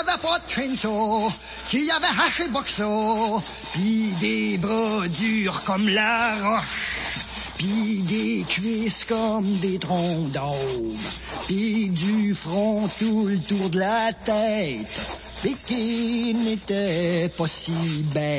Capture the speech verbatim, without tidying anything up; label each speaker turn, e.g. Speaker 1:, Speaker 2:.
Speaker 1: avait pas de crainte, qui avait haché boxo, pis des bras durs comme la roche, pis des cuisses comme des troncs d'arbre, pis du front tout le tour de la tête, pis qui n'était pas si bête.